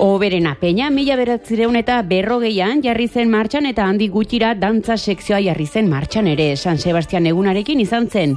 Oberena Peña, 1940an jarri zen martxan eta handik gutxira dantza sekzioa jarri zen martxan ere. San Sebastian egunarekin izan zen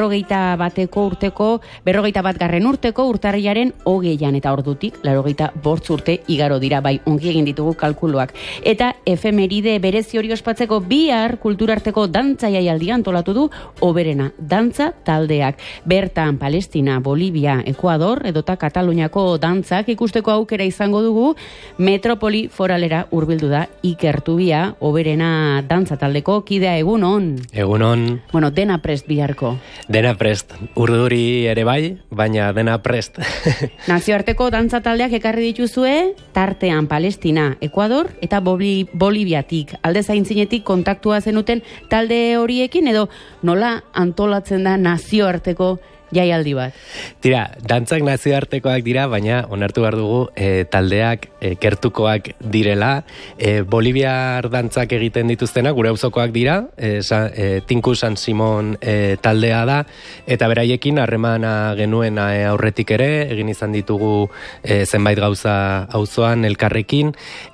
41. urteko urtarrilaren 20an eta ordutik 85 urte igaro dira, bai ongi egin ditugu kalkuluak. Eta efemeride berezi hori ospatzeko bihar kulturarteko dantza jaialdia antolatu du Oberena dantza taldeak. Bertan Palestina, Bolivia, Ekuador edota Kataluniako dantzak ikusteko aukera izango dugu. Metropoli foralera hurbildu da Iker Tubia, Oberena dantza taldeko kidea. Egunon. Egunon. Bueno, dena prest biharko. Dena prest. Urduri ere bai, baina dena prest. Nazioarteko dantza taldeak ekarri dituzue, tartean Palestina, Ekuador eta Boliviatik. Alde zaintzinetik kontaktua zenuten talde horiekin edo nola antolatzen da nazioarteko jaialdi bat? Tira, dantzak nazioartekoak dira, baina onartu behar dugu taldeak kertukoak direla. Boliviar dantzak egiten dituztenak, gure auzokoak dira, Tinku San Simon taldea da, eta beraiekin harremana genuen aurretik ere, egin izan ditugu zenbait gauza auzoan elkarrekin,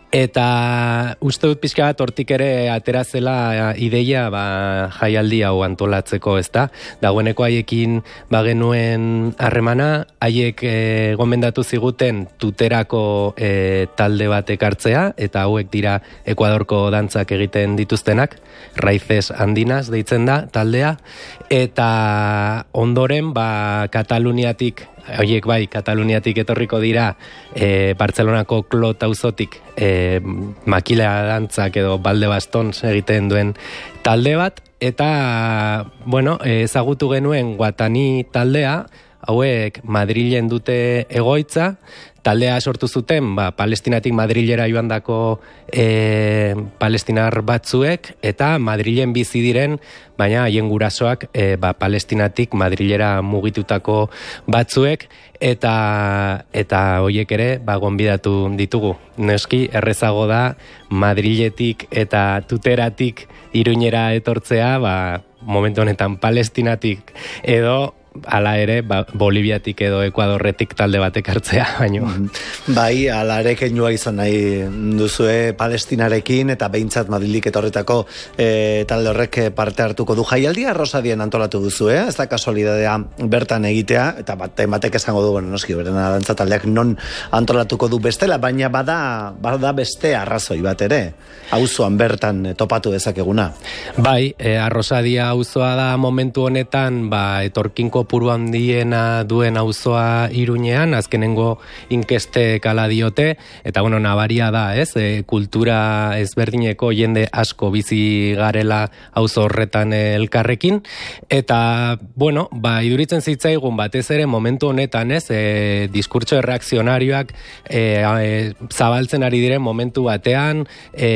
eta uste dut pixka bat hortik ere atera zela ideia jaialdi hau antolatzeko, ezta? Dagoeneko haiekin genuen harremana, haiek gomendatu ziguten tuterako talde bat ekartzea, eta hauek dira Ekuadorko dantzak egiten dituztenak, Raíces Andinas deitzen da taldea, eta ondoren Kataluniatik, horiek bai, Kataluniatik etorriko dira Bartzelonako Klot auzotik makila dantzak edo balde bastons egiten duen talde bat, eta, bueno, ezagutu genuen Guatani taldea, hauek Madrilen dute egoitza, taldea sortu zuten, Palestinatik Madrilera joandako palestinar batzuek, eta Madrilen bizi diren, baina haien gurasoak Palestinatik Madrilera mugitutako batzuek, eta horiek ere gonbidatu ditugu. Neski, errezago da Madriletik eta tuteratik Iruñera etortzea, momentu honetan Palestinatik edo ala ere, Boliviatik edo Ekuadorretik talde batek hartzea, baino. Bai, ala ere keinua izan nahi duzue Palestinarekin, eta behintzat Madrilik etorretako talde horrek parte hartuko du. Jaialdia Rosadien antolatu duzue, ez da kasualidadea bertan egitea, eta batek esango du, bueno, noski, Oberena dantza taldeak non antolatuko du bestela, baina bada beste arrazoi bat ere, auzoan bertan topatu dezakeguna. Bai, Arrosadia auzoa da momentu honetan, etorkinko puru handiena duen auzoa Iruñean, azkenengo inkestek hala diote, eta bueno, nabaria da, ez? Kultura ezberdineko jende asko bizi garela auzo horretan elkarrekin, eta bueno, iduritzen zitzaigun batez ere momentu honetan, ez? Diskurtso erreakzionarioak zabaltzen ari diren momentu batean,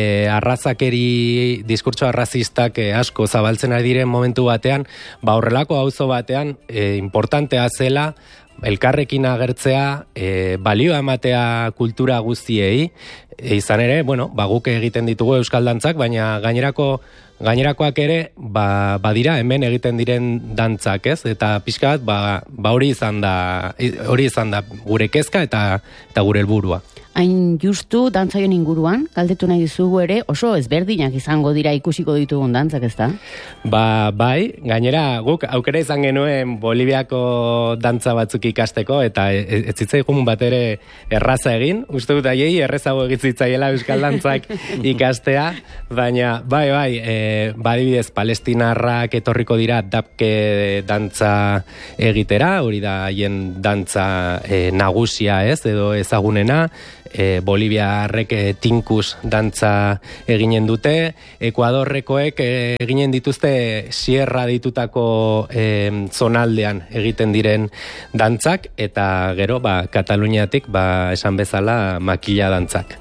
diskurtso arrazistak asko zabaltzen ari diren momentu batean, horrelako auzo batean importantea zela elkarrekin agertzea, balioa ematea kultura guztiei, izan ere, bueno, guk egiten ditugu euskal dantzak, baina gainerakoak ere, badira hemen egiten diren dantzak, ez? Eta pixka bat, hori izan da gure kezka eta gure helburua. Hain justu dantzaion inguruan, galdetu nahi dizugu ere, oso ezberdinak izango dira ikusiko ditugun dantzak, ezta? Bai, gainera guk aukera izan genuen Boliviako dantza batzuk ikasteko, eta ez zitzaigun bat ere erraza egin, uste dut aiei errezago egitzaiela euskal dantzak ikastea, baina badibidez Palestinarrak etorriko dira dapke dantza egitera, hori da haien dantza nagusia, ez, edo ezagunena, Boliviarrek tinkus dantza eginen dute, Ekuadorrekoek eginen dituzte sierra ditutako zonaldean egiten diren dantzak, eta gero Kataluniatik esan bezala makila dantzak.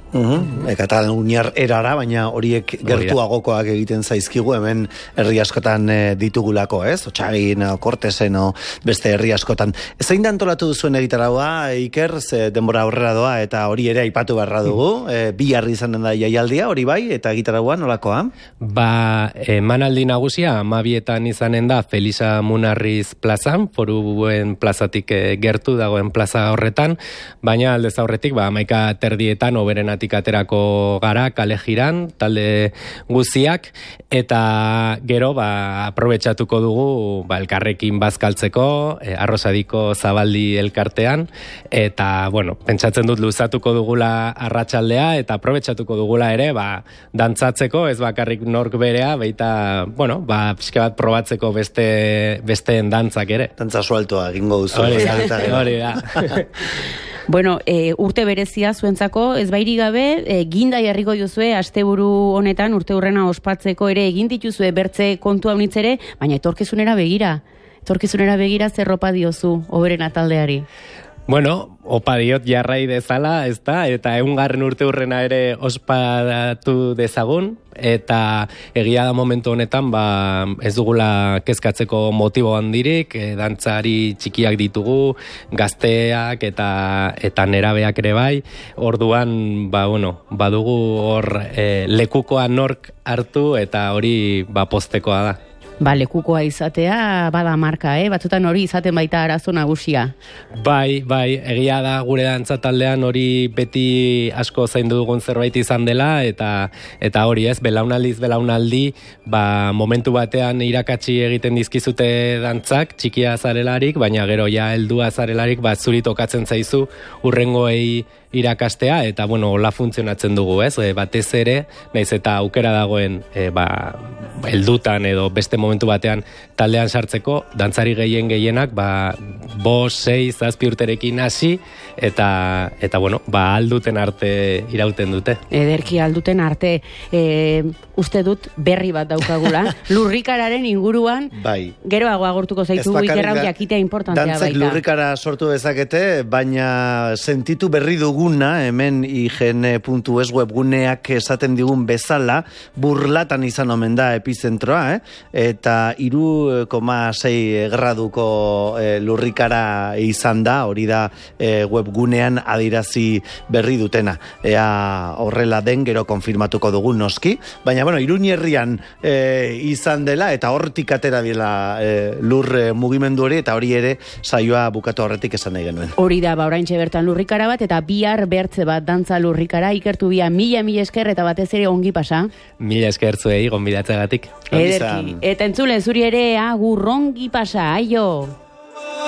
Kataluniar erara, baina horiek gertuagokoak egiten zaizkigu, hemen herri askotan ditugulako, ez? Otsagin, Kortesen, beste herri askotan. Zein da antolatu duzuen egitaraua, Iker, ze denbora aurrera doa, eta hori ere aipatu beharra dugu, bihar izanen da jaialdia, hori bai, eta egitaraua nolakoa? Emanaldi nagusia, 12etan izanen da Felisa Munarriz plazan, Foruen plazatik gertu dagoen plaza horretan, baina aldez aurretik, 11:30 Oberenatik aterako gara, kale jiran, talde guztiak, eta gero, aprobetxatuko dugu, elkarrekin bazkaltzeko, Arrosadiko Zabaldi elkartean, eta, pentsatzen dut luzatuko dugula arratsaldea, eta aprobetxatuko dugula ere, dantzatzeko, ez bakarrik nork berea, baita, pixka bat probatzeko besteen dantzak ere. Dantza sueltoa, egingo duzu. Hori da. Urte berezia zuentzako, ez bairi gabe, ginda jarriko duzue, asteburu honetan, urte hurrena ospatzeko ere egin dituzue bertze kontua unitzere, baina etorkizunera begira zerropa diozu, Oberena taldeari. Opa diot jarrai dezala, ez da, eta 100. urte hurrena ere ospatu dezagun, eta egia da momentu honetan, ez dugula kezkatzeko motibo handirik, dantzari txikiak ditugu, gazteak eta nerabeak ere bai, orduan, badugu hor lekukoa nork hartu, eta hori postekoa da. Lekukoa izatea bada marka, batzutan hori izaten baita arazo nagusia. Bai, egia da gure dantza taldean hori beti asko zaindu dugun zerbait izan dela, eta hori ez, belaunaldi, momentu batean irakatsi egiten dizkizute dantzak, txikia zarelarik, baina gero ja heldua zarelarik, zuri tokatzen zaizu urrengoei irakastea, eta hola funtzionatzen dugu, ez? Batez ere, naiz eta aukera dagoen heldutan edo beste momentu batean taldean sartzeko, dantzari gehienak 5, 6, 7 urterekin hasi, eta alduten arte irauten dute. Ederki alduten arte, uste dut berri bat daukagula, lurrikararen inguruan, geroago agortuko zaitu Ikerrau jakitea importantea baita. Dantzak lurrikara sortu dezakete, baina sentitu berri duguna, hemen IGN.es webguneak esaten digun bezala, Burlatan izan omen da epizentroa, eta 3,6 graduko lurrikara izan da, hori da webgunean adirazi berri dutena. Ea horrela den gero konfirmatuko dugu noski, baina Iruña herrian izan dela, eta hortik atera dela lur mugimendu hori, eta hori ere saioa bukatu horretik esan nahi genuen. Hori da, oraintxe bertan lurrikara bat, eta bihar bertze bat dantza lurrikara, Ikertu bia, mila esker, eta batez ere ongi pasa. Mila esker zuei, gonbidatzeagatik. Ederki, eta entzule, zuri ere agur ongi pasa, aio!